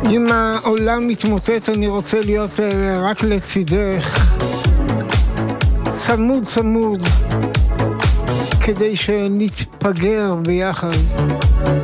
אם העולם מתמוטט אני רוצה להיות רק לצידך, צמוד צמוד, כדי שנתפגר ביחד.